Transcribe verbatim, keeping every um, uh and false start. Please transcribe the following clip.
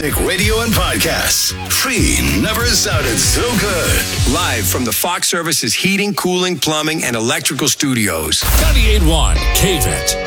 music, radio, and podcasts. Free never sounded so good. Live from the Fox Services Heating, Cooling, Plumbing, and Electrical Studios. ninety-eight point one K V I T.